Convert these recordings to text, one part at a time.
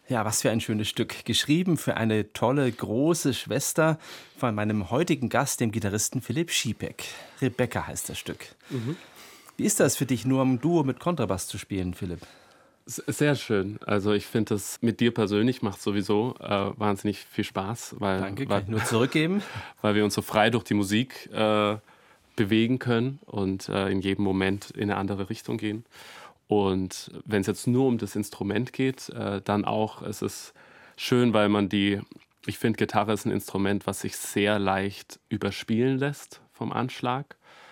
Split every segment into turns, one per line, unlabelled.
Ja, was für ein schönes Stück. Geschrieben für eine tolle, große Schwester von meinem heutigen Gast, dem Gitarristen Philipp Schiepeck. Rebecca heißt das Stück.
Mhm.
Wie ist das für dich, nur im Duo mit Kontrabass zu spielen, Philipp?
Sehr schön. Also ich finde, das mit dir persönlich macht sowieso wahnsinnig viel Spaß,
Danke, kann ich nur zurückgeben.
weil wir uns so frei durch die Musik bewegen können und in jedem Moment in eine andere Richtung gehen. Und wenn es jetzt nur um das Instrument geht, dann auch, es ist schön, weil ich finde, Gitarre ist ein Instrument, was sich sehr leicht überspielen lässt vom Anschlag,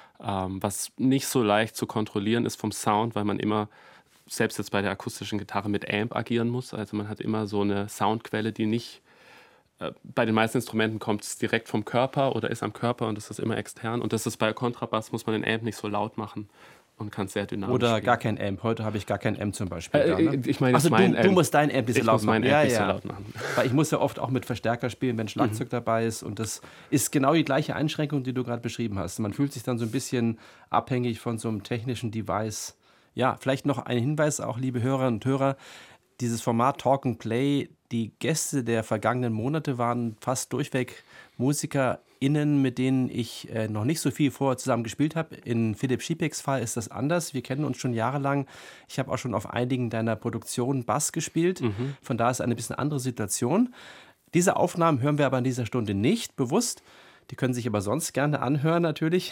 was nicht so leicht zu kontrollieren ist vom Sound, weil man immer, selbst jetzt bei der akustischen Gitarre, mit Amp agieren muss. Also man hat immer so eine Soundquelle, die nicht, bei den meisten Instrumenten kommt es direkt vom Körper oder ist am Körper und das ist immer extern. Und das ist bei Kontrabass, muss man den Amp nicht so laut machen und kann sehr dynamisch
Oder
spielen.
gar kein Amp. Heute habe ich gar kein Amp zum Beispiel. Da, ne?
Ich meine
Also
jetzt mein
du
Amp.
musst dein Amp nicht so
Ich
laut
muss mein
machen.
Amp
Ja,
nicht so
ja.
laut machen.
Weil ich muss ja oft auch mit Verstärker spielen, wenn Schlagzeug dabei ist. Und das ist genau die gleiche Einschränkung, die du gerade beschrieben hast. Man fühlt sich dann so ein bisschen abhängig von so einem technischen Device. Ja, vielleicht noch ein Hinweis auch, liebe Hörerinnen und Hörer. Dieses Format Talk and Play, die Gäste der vergangenen Monate waren fast durchweg MusikerInnen, mit denen ich noch nicht so viel vorher zusammen gespielt habe. In Philipp Schiepecks Fall ist das anders. Wir kennen uns schon jahrelang. Ich habe auch schon auf einigen deiner Produktionen Bass gespielt. Von daher ist eine bisschen andere Situation. Diese Aufnahmen hören wir aber in dieser Stunde nicht bewusst. Die können sich aber sonst gerne anhören, natürlich.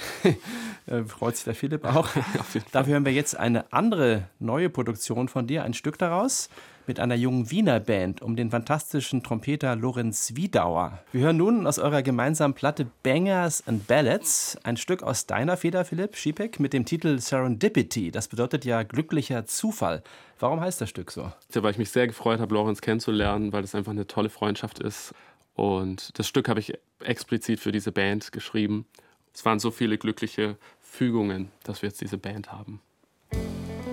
Freut sich der Philipp auch. Dafür hören wir jetzt eine andere neue Produktion von dir, ein Stück daraus, mit einer jungen Wiener Band um den fantastischen Trompeter Lorenz Wiedauer. Wir hören nun aus eurer gemeinsamen Platte Bangers and Ballads ein Stück aus deiner Feder, Philipp Schiepeck, mit dem Titel Serendipity. Das bedeutet ja glücklicher Zufall. Warum heißt das Stück so?
Ja, weil ich mich sehr gefreut habe, Lorenz kennenzulernen, weil das einfach eine tolle Freundschaft ist. Und das Stück habe ich explizit für diese Band geschrieben. Es waren so viele glückliche Fügungen, dass wir jetzt diese Band haben.